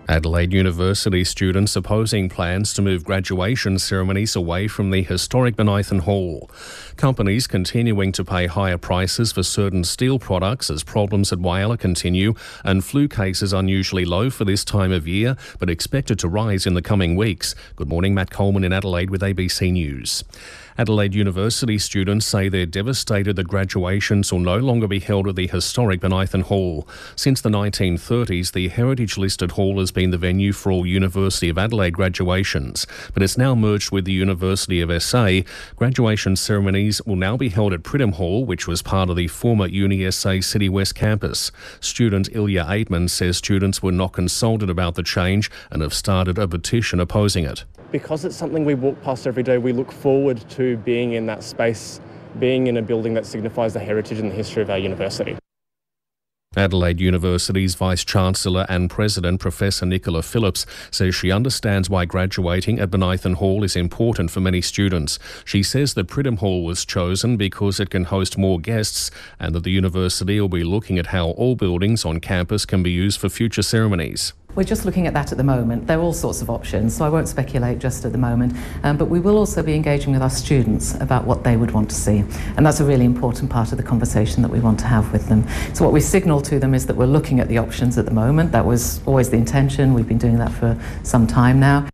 Adelaide University students opposing plans to move graduation ceremonies away from the historic Bonython Hall. Companies continuing to pay higher prices for certain steel products as problems at Whyalla continue, and flu cases unusually low for this time of year, but expected to rise in the coming weeks. Good morning, Matt Coleman in Adelaide with ABC News. Adelaide University students say they're devastated that graduations will no longer be held at the historic Bonython Hall. Since the 1930s, the heritage-listed hall has been the venue for all University of Adelaide graduations, but it's now merged with the University of SA. Graduation ceremonies will now be held at Pridham Hall, which was part of the former Uni SA City West campus. Student Ilya Aitman says students were not consulted about the change and have started a petition opposing it. Because it's something we walk past every day, we look forward to being in that space, being in a building that signifies the heritage and the history of our university. Adelaide University's Vice-Chancellor and President, Professor Nicola Phillips, says she understands why graduating at Bonython Hall is important for many students. She says that Pridham Hall was chosen because it can host more guests and that the university will be looking at how all buildings on campus can be used for future ceremonies. We're just looking at that at the moment. There are all sorts of options, so I won't speculate just at the moment. But we will also be engaging with our students about what they would want to see. And that's a really important part of the conversation that we want to have with them. So what we signal to them is that we're looking at the options at the moment. That was always the intention. We've been doing that for some time now.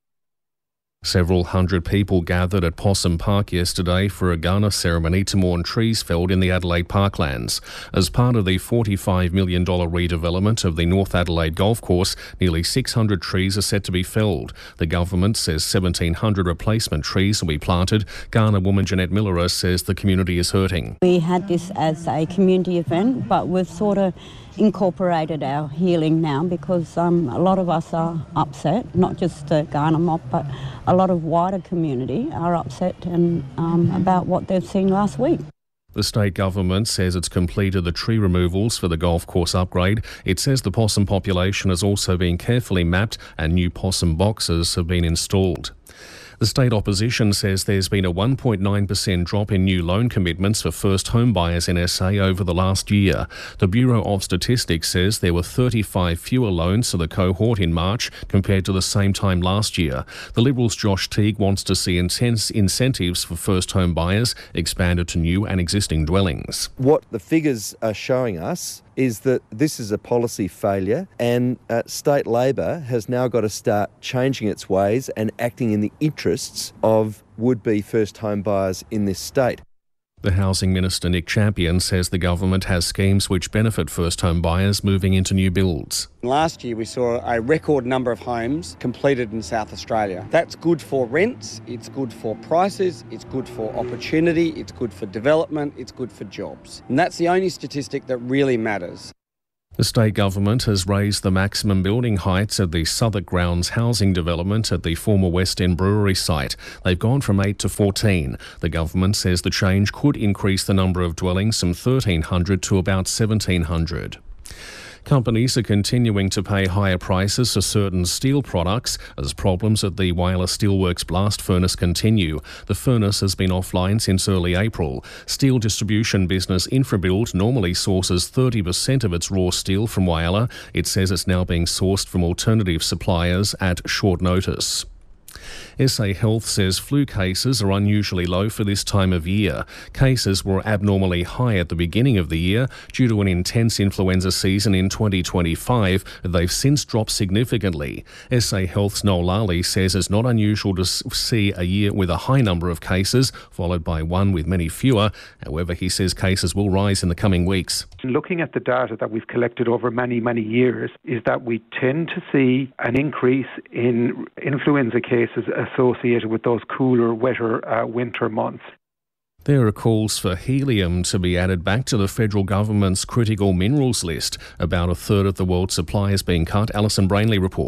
Several hundred people gathered at Possum Park yesterday for a Ghana ceremony to mourn trees felled in the Adelaide Parklands. As part of the $45 million redevelopment of the North Adelaide Golf Course, nearly 600 trees are set to be felled. The government says 1,700 replacement trees will be planted. Ghana woman Jeanette Miller says the community is hurting. We had this as a community event, but we've sort of incorporated our healing now because a lot of us are upset, not just the Ghana mob, but a lot of wider community are upset and about what they've seen last week. The state government says it's completed the tree removals for the golf course upgrade. It says the possum population has also been carefully mapped and new possum boxes have been installed. The state opposition says there's been a 1.9% drop in new loan commitments for first home buyers in SA over the last year. The Bureau of Statistics says there were 35 fewer loans to the cohort in March compared to the same time last year. The Liberals' Josh Teague wants to see intense incentives for first home buyers expanded to new and existing dwellings. What the figures are showing us is that this is a policy failure and state Labor has now got to start changing its ways and acting in the interests of would-be first home buyers in this state. The Housing Minister Nick Champion says the government has schemes which benefit first home buyers moving into new builds. Last year we saw a record number of homes completed in South Australia. That's good for rents, it's good for prices, it's good for opportunity, it's good for development, it's good for jobs. And that's the only statistic that really matters. The state government has raised the maximum building heights of the Southwark Grounds housing development at the former West End Brewery site. They've gone from 8 to 14. The government says the change could increase the number of dwellings from 1,300 to about 1,700. Companies are continuing to pay higher prices for certain steel products as problems at the Whyalla Steelworks blast furnace continue. The furnace has been offline since early April. Steel distribution business Infrabuild normally sources 30% of its raw steel from Whyalla. It says it's now being sourced from alternative suppliers at short notice. SA Health says flu cases are unusually low for this time of year. Cases were abnormally high at the beginning of the year due to an intense influenza season in 2025. They've since dropped significantly. SA Health's Noel Lally says it's not unusual to see a year with a high number of cases, followed by one with many fewer. However, he says cases will rise in the coming weeks. Looking at the data that we've collected over many, many years is that we tend to see an increase in influenza cases associated with those cooler, wetter winter months. There are calls for helium to be added back to the federal government's critical minerals list. About a third of the world's supply is being cut. Alison Brainley reports.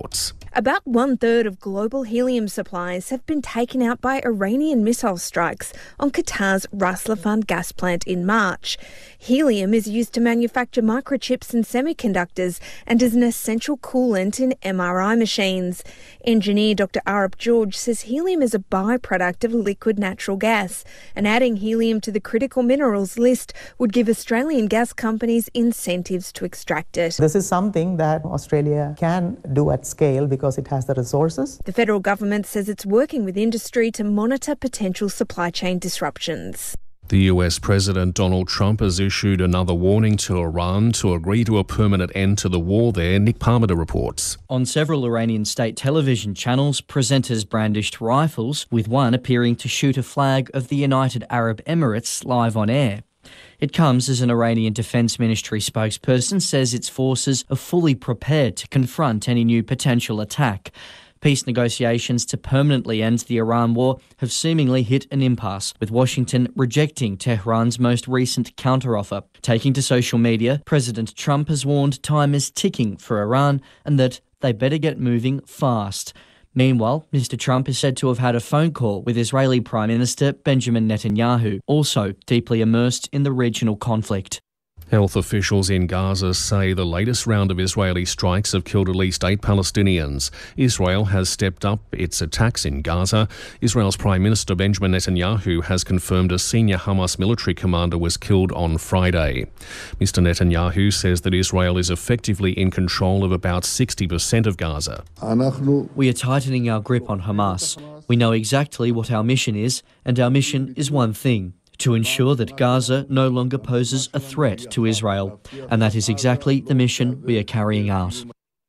About 1/3 of global helium supplies have been taken out by Iranian missile strikes on Qatar's Ras Laffan gas plant in March. Helium is used to manufacture microchips and semiconductors and is an essential coolant in MRI machines. Engineer Dr. Arup George says helium is a byproduct of liquid natural gas, and adding helium to the critical minerals list would give Australian gas companies incentives to extract it. This is something that Australia can do at scale because it has the resources. The federal government says it's working with industry to monitor potential supply chain disruptions. The US President Donald Trump has issued another warning to Iran to agree to a permanent end to the war there. Nick Parmenter reports. On several Iranian state television channels, presenters brandished rifles, with one appearing to shoot a flag of the United Arab Emirates live on air. It comes as an Iranian Defence Ministry spokesperson says its forces are fully prepared to confront any new potential attack. Peace negotiations to permanently end the Iran war have seemingly hit an impasse, with Washington rejecting Tehran's most recent counteroffer. Taking to social media, President Trump has warned time is ticking for Iran and that they better get moving fast. Meanwhile, Mr. Trump is said to have had a phone call with Israeli Prime Minister Benjamin Netanyahu, also deeply immersed in the regional conflict. Health officials in Gaza say the latest round of Israeli strikes have killed at least 8 Palestinians. Israel has stepped up its attacks in Gaza. Israel's Prime Minister Benjamin Netanyahu has confirmed a senior Hamas military commander was killed on Friday. Mr. Netanyahu says that Israel is effectively in control of about 60% of Gaza. We are tightening our grip on Hamas. We know exactly what our mission is, and our mission is one thing: to ensure that Gaza no longer poses a threat to Israel. And that is exactly the mission we are carrying out.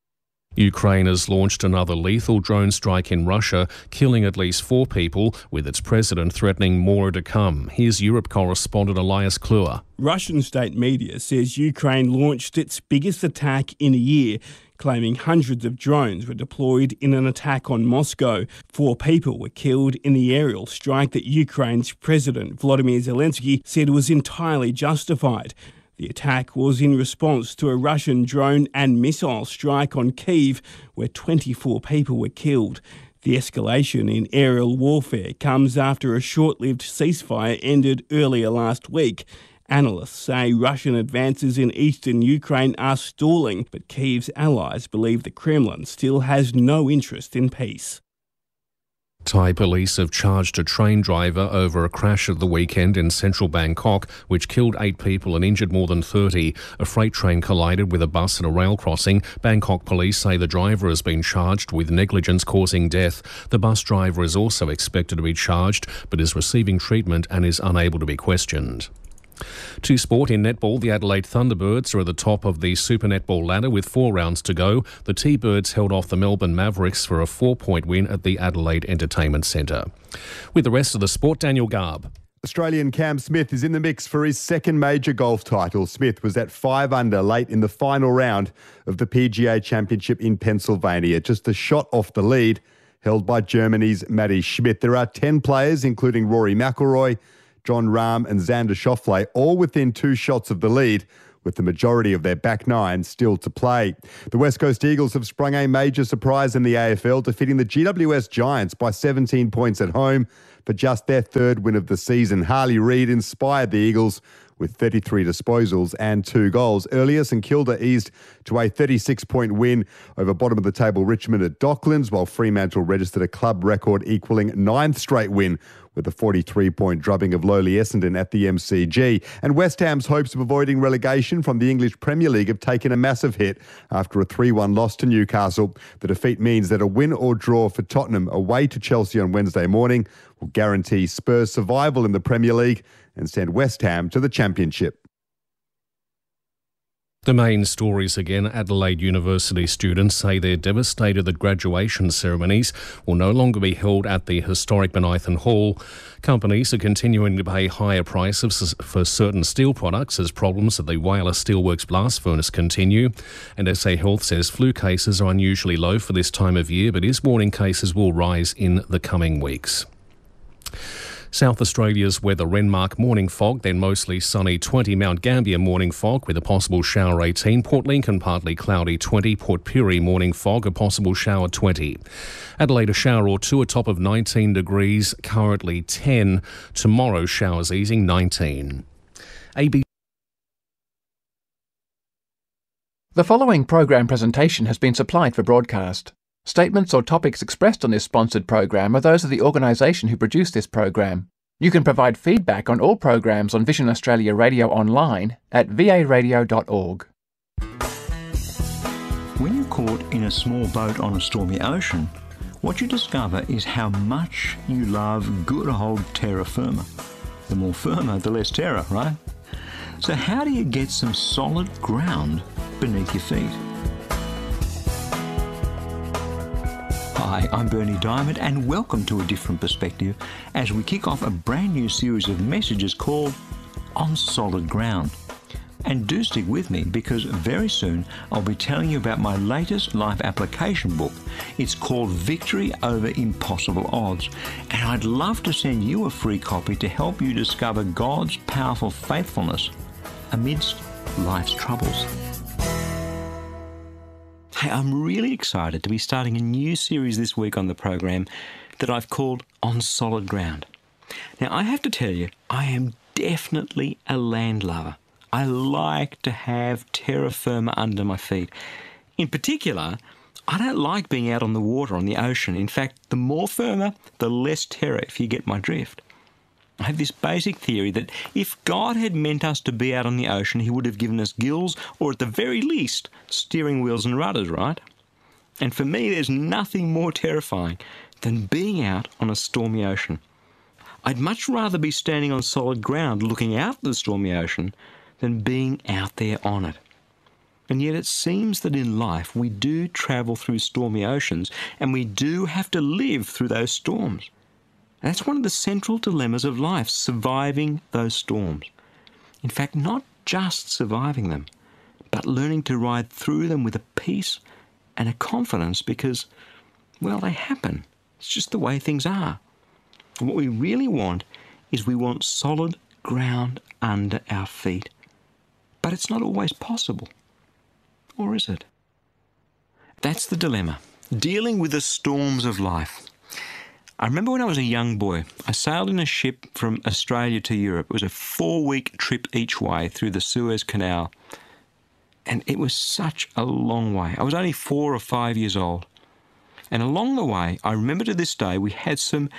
Ukraine has launched another lethal drone strike in Russia, killing at least 4 people, with its president threatening more to come. Here's Europe correspondent Elias Kluwer. Russian state media says Ukraine launched its biggest attack in a year, claiming hundreds of drones were deployed in an attack on Moscow. 4 people were killed in the aerial strike that Ukraine's President Volodymyr Zelensky said was entirely justified. The attack was in response to a Russian drone and missile strike on Kyiv, where 24 people were killed. The escalation in aerial warfare comes after a short-lived ceasefire ended earlier last week. Analysts say Russian advances in eastern Ukraine are stalling, but Kyiv's allies believe the Kremlin still has no interest in peace. Thai police have charged a train driver over a crash at the weekend in central Bangkok, which killed 8 people and injured more than 30. A freight train collided with a bus at a rail crossing. Bangkok police say the driver has been charged with negligence causing death. The bus driver is also expected to be charged, but is receiving treatment and is unable to be questioned. To sport in netball, the Adelaide Thunderbirds are at the top of the Super Netball ladder with 4 rounds to go. The T-Birds held off the Melbourne Mavericks for a 4-point win at the Adelaide Entertainment Centre. With the rest of the sport, Daniel Garb. Australian Cam Smith is in the mix for his second major golf title. Smith was at 5 under late in the final round of the PGA Championship in Pennsylvania, just a shot off the lead held by Germany's Matti Schmidt. There are 10 players, including Rory McIlroy, Jon Rahm and Xander Schauffele, all within 2 shots of the lead, with the majority of their back 9 still to play. The West Coast Eagles have sprung a major surprise in the AFL, defeating the GWS Giants by 17 points at home for just their 3rd win of the season. Harley Reid inspired the Eagles with 33 disposals and 2 goals. Earlier, St Kilda eased to a 36-point win over bottom-of-the-table Richmond at Docklands, while Fremantle registered a club record equalling 9th straight win with a 43-point drubbing of lowly Essendon at the MCG. And West Ham's hopes of avoiding relegation from the English Premier League have taken a massive hit after a 3-1 loss to Newcastle. The defeat means that a win or draw for Tottenham away to Chelsea on Wednesday morning will guarantee Spurs survival in the Premier League and send West Ham to the Championship. The main stories again. Adelaide University students say they're devastated that graduation ceremonies will no longer be held at the historic Bonython Hall. Companies are continuing to pay higher prices for certain steel products as problems at the Whyalla Steelworks blast furnace continue. And SA Health says flu cases are unusually low for this time of year, but is warning cases will rise in the coming weeks. South Australia's weather: Renmark morning fog, then mostly sunny 20, Mount Gambier morning fog with a possible shower 18, Port Lincoln partly cloudy 20, Port Pirie morning fog, a possible shower 20. Adelaide a shower or two, a top of 19 degrees, currently 10. Tomorrow showers easing 19. The following program presentation has been supplied for broadcast. Statements or topics expressed on this sponsored program are those of the organisation who produced this program. You can provide feedback on all programs on Vision Australia Radio online at varadio.org. When you're caught in a small boat on a stormy ocean, what you discover is how much you love good old terra firma. The more firma, the less terra, right? So how do you get some solid ground beneath your feet? Hi, I'm Bernie Diamond and welcome to A Different Perspective as we kick off a brand new series of messages called On Solid Ground. And do stick with me because very soon I'll be telling you about my latest life application book. It's called Victory Over Impossible Odds, and I'd love to send you a free copy to help you discover God's powerful faithfulness amidst life's troubles. Hey, I'm really excited to be starting a new series this week on the program that I've called On Solid Ground. Now, I have to tell you, I am definitely a land lover. I like to have terra firma under my feet. In particular, I don't like being out on the water, on the ocean. In fact, the more firma, the less terra, if you get my drift. I have this basic theory that if God had meant us to be out on the ocean, he would have given us gills, or at the very least, steering wheels and rudders, right? And for me, there's nothing more terrifying than being out on a stormy ocean. I'd much rather be standing on solid ground looking out at the stormy ocean than being out there on it. And yet it seems that in life we do travel through stormy oceans and we do have to live through those storms. And that's one of the central dilemmas of life, surviving those storms. In fact, not just surviving them, but learning to ride through them with a peace and a confidence because, well, they happen. It's just the way things are. And what we really want is we want solid ground under our feet. But it's not always possible. Or is it? That's the dilemma. Dealing with the storms of life. I remember when I was a young boy, I sailed in a ship from Australia to Europe. It was a 4-week trip each way through the Suez Canal. And it was such a long way. I was only 4 or 5 years old. And along the way, I remember to this day, we had some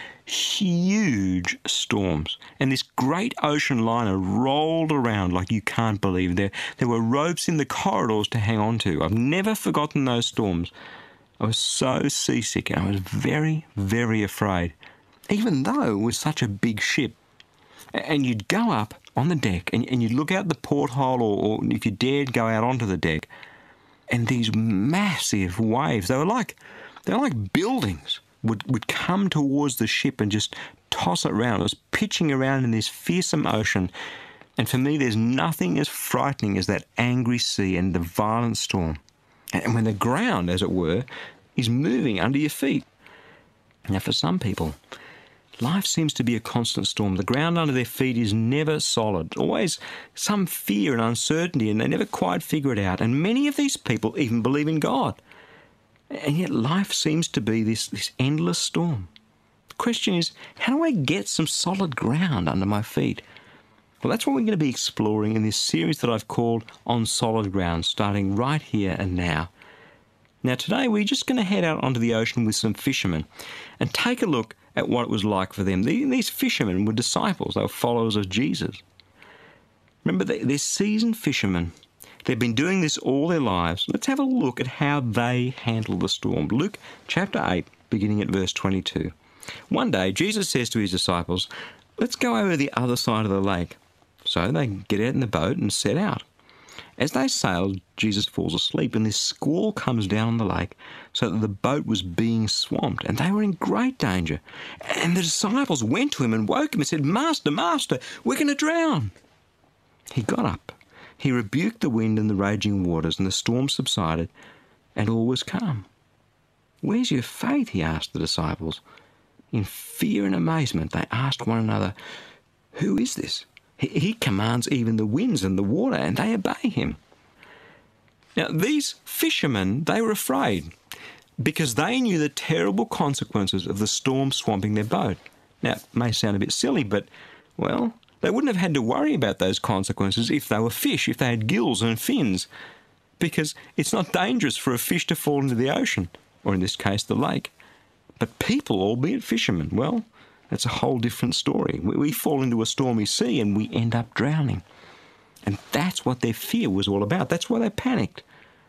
huge storms. And this great ocean liner rolled around like you can't believe. There were ropes in the corridors to hang on to. I've never forgotten those storms. I was so seasick and I was very, very afraid, even though it was such a big ship. And you'd go up on the deck and you'd look out the porthole or if you dared go out onto the deck, and these massive waves, they were like buildings, would come towards the ship and just toss it around. It was pitching around in this fearsome ocean. And for me, there's nothing as frightening as that angry sea and the violent storm. And when the ground, as it were, is moving under your feet. Now, for some people, life seems to be a constant storm. The ground under their feet is never solid, always some fear and uncertainty, and they never quite figure it out. And many of these people even believe in God. And yet life seems to be this endless storm. The question is, how do I get some solid ground under my feet? Well, that's what we're going to be exploring in this series that I've called On Solid Ground, starting right here and now. Now, today we're just going to head out onto the ocean with some fishermen and take a look at what it was like for them. These fishermen were disciples. They were followers of Jesus. Remember, they're seasoned fishermen. They've been doing this all their lives. Let's have a look at how they handled the storm. Luke chapter 8, beginning at verse 22. One day, Jesus says to his disciples, "Let's go over the other side of the lake." So they get out in the boat and set out. As they sailed, Jesus falls asleep and this squall comes down on the lake so that the boat was being swamped and they were in great danger. And the disciples went to him and woke him and said, "Master, Master, we're going to drown." He got up. He rebuked the wind and the raging waters, and the storm subsided and all was calm. "Where's your faith?" he asked the disciples. In fear and amazement, they asked one another, "Who is this? He commands even the winds and the water, and they obey him." Now, these fishermen, they were afraid because they knew the terrible consequences of the storm swamping their boat. Now, it may sound a bit silly, but, well, they wouldn't have had to worry about those consequences if they were fish, if they had gills and fins, because it's not dangerous for a fish to fall into the ocean, or in this case, the lake. But people, albeit fishermen, well, that's a whole different story. We fall into a stormy sea and we end up drowning. And that's what their fear was all about. That's why they panicked.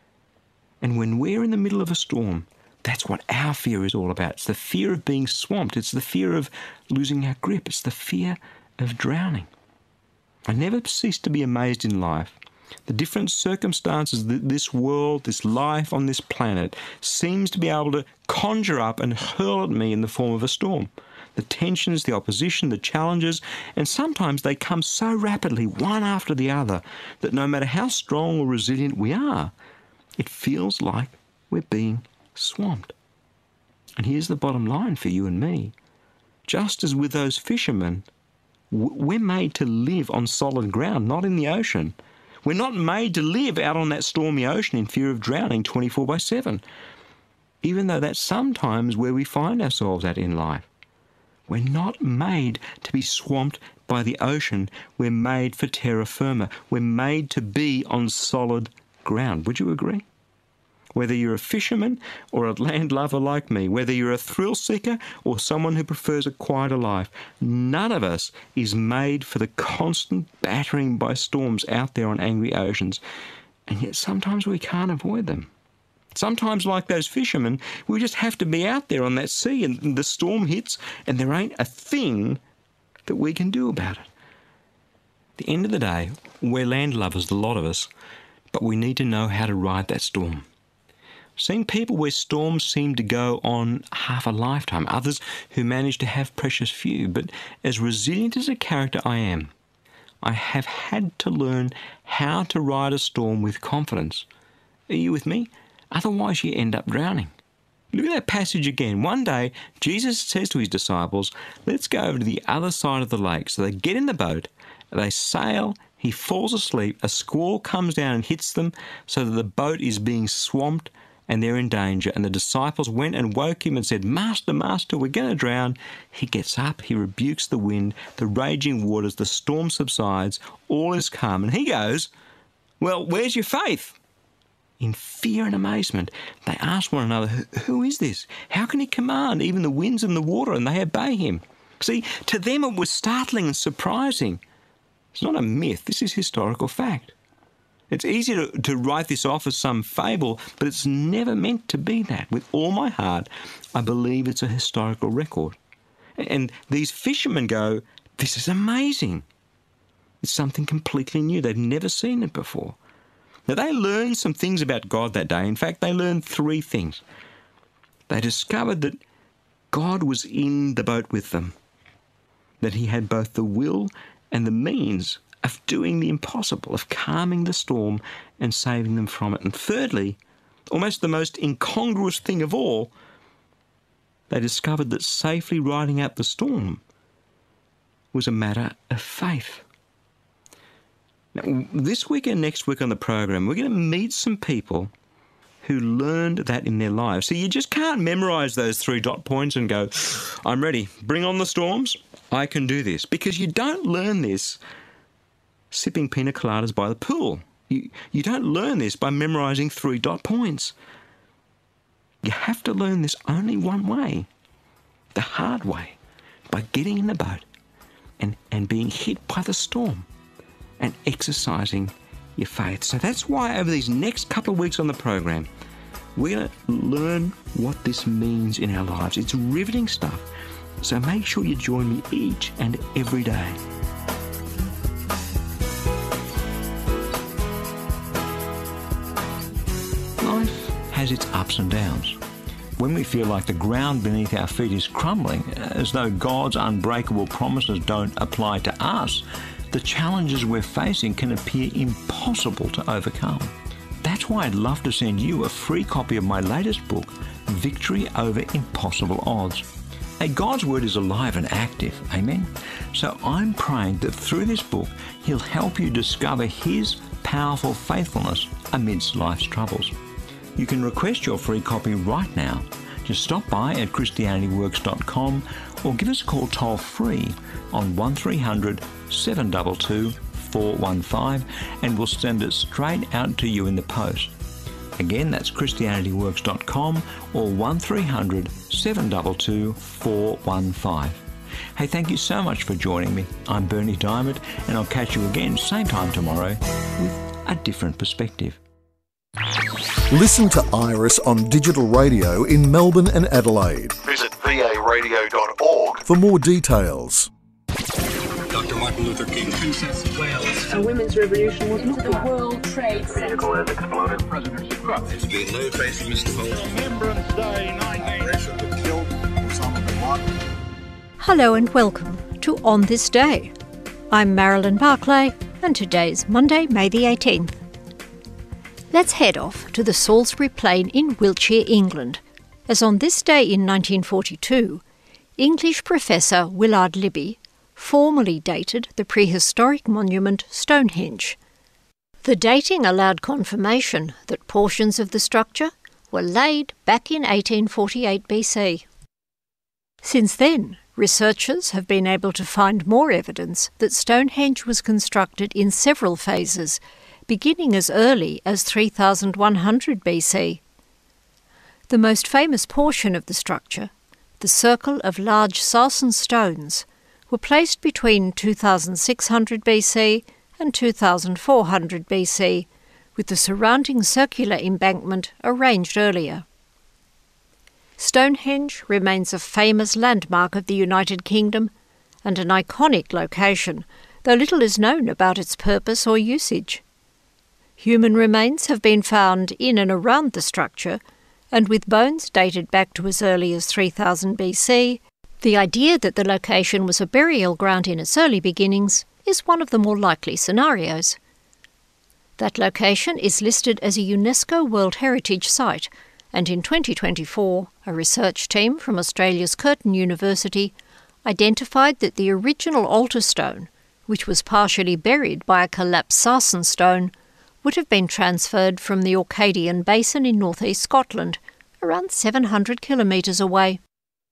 And when we're in the middle of a storm, that's what our fear is all about. It's the fear of being swamped. It's the fear of losing our grip. It's the fear of drowning. I never cease to be amazed in life. The different circumstances that this world, this life on this planet, seems to be able to conjure up and hurl at me in the form of a storm. The tensions, the opposition, the challenges, and sometimes they come so rapidly, one after the other, that no matter how strong or resilient we are, it feels like we're being swamped. And here's the bottom line for you and me. Just as with those fishermen, we're made to live on solid ground, not in the ocean. We're not made to live out on that stormy ocean in fear of drowning 24/7, even though that's sometimes where we find ourselves at in life. We're not made to be swamped by the ocean. We're made for terra firma. We're made to be on solid ground. Would you agree? Whether you're a fisherman or a land lover like me, whether you're a thrill seeker or someone who prefers a quieter life, none of us is made for the constant battering by storms out there on angry oceans. And yet sometimes we can't avoid them. Sometimes, like those fishermen, we just have to be out there on that sea and the storm hits and there ain't a thing that we can do about it. At the end of the day, we're land lovers, a lot of us, but we need to know how to ride that storm. Seen people where storms seem to go on half a lifetime, others who manage to have precious few, but as resilient as a character I am, I have had to learn how to ride a storm with confidence. Are you with me? Otherwise you end up drowning. Look at that passage again. One day, Jesus says to his disciples, let's go over to the other side of the lake. So they get in the boat, they sail, he falls asleep, a squall comes down and hits them so that the boat is being swamped and they're in danger. And the disciples went and woke him and said, Master, Master, we're going to drown. He gets up, he rebukes the wind, the raging waters, the storm subsides, all is calm. And he goes, well, where's your faith? In fear and amazement, they ask one another, who is this? How can he command even the winds and the water? And they obey him. See, to them it was startling and surprising. It's not a myth, this is historical fact. It's easy to write this off as some fable, but it's never meant to be that. With all my heart, I believe it's a historical record. And these fishermen go, this is amazing. It's something completely new. They've never seen it before. Now, they learned some things about God that day. In fact, they learned 3 things. They discovered that God was in the boat with them, that he had both the will and the means of doing the impossible, of calming the storm and saving them from it. And thirdly, almost the most incongruous thing of all, they discovered that safely riding out the storm was a matter of faith. Now, this week and next week on the program, we're going to meet some people who learned that in their lives. So you just can't memorise those 3 dot points and go, I'm ready, bring on the storms, I can do this. Because you don't learn this sipping pina coladas by the pool. You don't learn this by memorising 3 dot points. You have to learn this only one way, the hard way, by getting in the boat and being hit by the storm and exercising your faith. So that's why over these next couple of weeks on the program, we're going to learn what this means in our lives. It's riveting stuff. So make sure you join me each and every day. Life has its ups and downs. When we feel like the ground beneath our feet is crumbling, as though God's unbreakable promises don't apply to us, the challenges we're facing can appear impossible to overcome. That's why I'd love to send you a free copy of my latest book, Victory Over Impossible Odds. Hey, God's Word is alive and active, amen? So I'm praying that through this book, He'll help you discover His powerful faithfulness amidst life's troubles. You can request your free copy right now. Just stop by at christianityworks.com or give us a call toll free on 1300 722 415 and we'll send it straight out to you in the post. Again, that's christianityworks.com or 1300 722 415. Hey, thank you so much for joining me. I'm Bernie Diamond, and I'll catch you again same time tomorrow with a different perspective. Listen to Iris on digital radio in Melbourne and Adelaide. Visit varadio.org for more details. Dr. Martin Luther King. Princess of Wales. A women's revolution was into the World Trade Center. Vehicle has exploded. President Trump. There's been no trace of Mr. Holmes. Remembrance Day 19. Russia killed Osama bin Laden. Hello and welcome to On This Day. I'm Marilyn Barclay, and today's Monday, May the 18th. Let's head off to the Salisbury Plain in Wiltshire, England, as on this day in 1942, English professor Willard Libby formally dated the prehistoric monument Stonehenge. The dating allowed confirmation that portions of the structure were laid back in 1848 BC. Since then, researchers have been able to find more evidence that Stonehenge was constructed in several phases, beginning as early as 3100 BC. The most famous portion of the structure, the circle of large sarsen stones, were placed between 2600 BC and 2400 BC, with the surrounding circular embankment arranged earlier. Stonehenge remains a famous landmark of the United Kingdom and an iconic location, though little is known about its purpose or usage. Human remains have been found in and around the structure, and with bones dated back to as early as 3000 BC, the idea that the location was a burial ground in its early beginnings is one of the more likely scenarios. That location is listed as a UNESCO World Heritage Site, and in 2024, a research team from Australia's Curtin University identified that the original altar stone, which was partially buried by a collapsed sarsen stone, would have been transferred from the Orcadian Basin in northeast Scotland, around 700 kilometres away.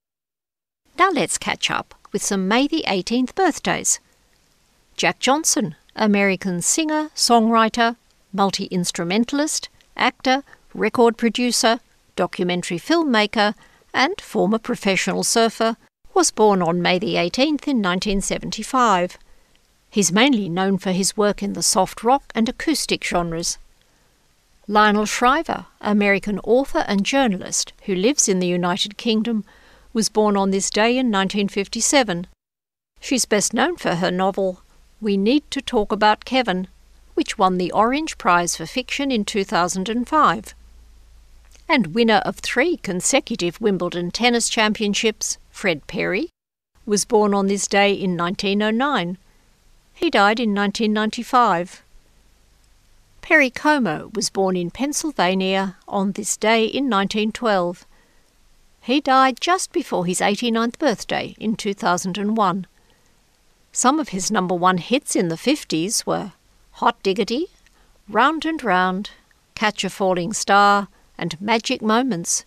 Now let's catch up with some May the 18th birthdays. Jack Johnson, American singer, songwriter, multi-instrumentalist, actor, record producer, documentary filmmaker, and former professional surfer, was born on May the 18th in 1975. He's mainly known for his work in the soft rock and acoustic genres. Lionel Shriver, American author and journalist who lives in the United Kingdom, was born on this day in 1957. She's best known for her novel, We Need to Talk About Kevin, which won the Orange Prize for Fiction in 2005. And winner of 3 consecutive Wimbledon tennis championships, Fred Perry, was born on this day in 1909. He died in 1995. Perry Como was born in Pennsylvania on this day in 1912. He died just before his 89th birthday in 2001. Some of his number 1 hits in the 50s were Hot Diggity, Round and Round, Catch a Falling Star, and Magic Moments.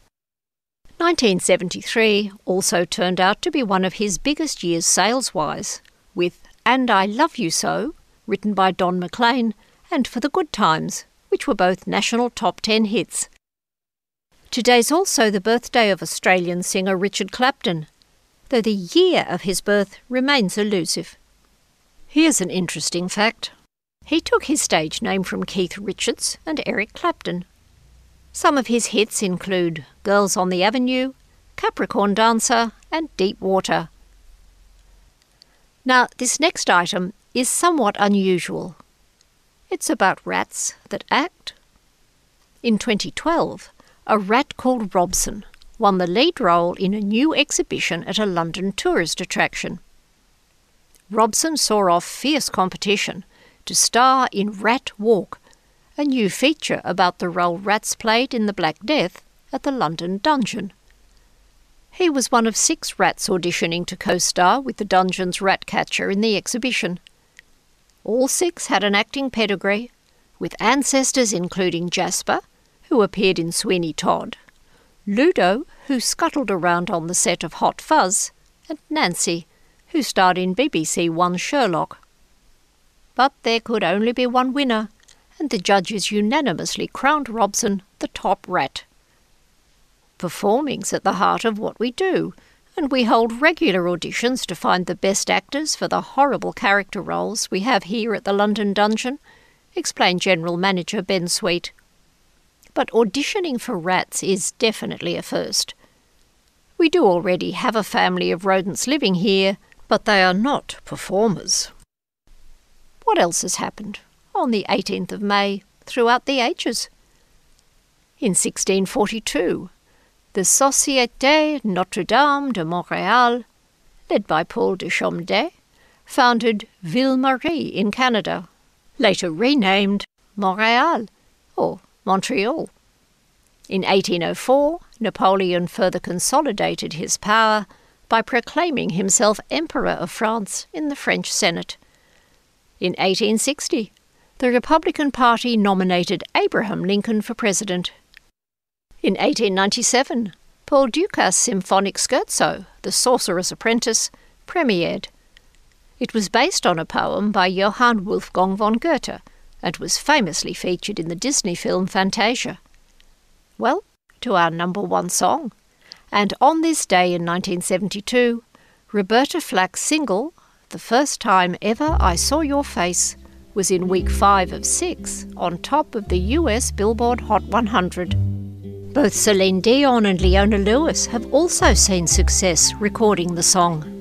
1973 also turned out to be one of his biggest years sales-wise, with And I Love You So, written by Don McLean, and For the Good Times, which were both national top 10 hits. Today's also the birthday of Australian singer Richard Clapton, though the year of his birth remains elusive. Here's an interesting fact. He took his stage name from Keith Richards and Eric Clapton. Some of his hits include Girls on the Avenue, Capricorn Dancer, and Deep Water. Now, this next item is somewhat unusual. It's about rats that act. In 2012, a rat called Robson won the lead role in a new exhibition at a London tourist attraction. Robson saw off fierce competition to star in Rat Walk, a new feature about the role rats played in the Black Death at the London Dungeon. He was one of 6 rats auditioning to co-star with the Dungeon's Ratcatcher in the exhibition. All 6 had an acting pedigree, with ancestors including Jasper, who appeared in Sweeney Todd, Ludo, who scuttled around on the set of Hot Fuzz, and Nancy, who starred in BBC One Sherlock. But there could only be one winner, and the judges unanimously crowned Robson the top rat. Performing's at the heart of what we do, and we hold regular auditions to find the best actors for the horrible character roles we have here at the London Dungeon, explained General Manager Ben Sweet. But auditioning for rats is definitely a first. We do already have a family of rodents living here, but they are not performers. What else has happened on the 18th of May throughout the ages? In 1642, the Société Notre-Dame de Montréal, led by Paul de Chomedey, founded Ville-Marie in Canada, later renamed Montréal or Montreal. In 1804, Napoleon further consolidated his power by proclaiming himself Emperor of France in the French Senate. In 1860, the Republican Party nominated Abraham Lincoln for president. In 1897, Paul Dukas' symphonic scherzo, The Sorcerer's Apprentice, premiered. It was based on a poem by Johann Wolfgang von Goethe and was famously featured in the Disney film Fantasia. Well, to our number 1 song. And on this day in 1972, Roberta Flack's single, The First Time Ever I Saw Your Face, was in week 5 of 6 on top of the US Billboard Hot 100. Both Celine Dion and Leona Lewis have also seen success recording the song.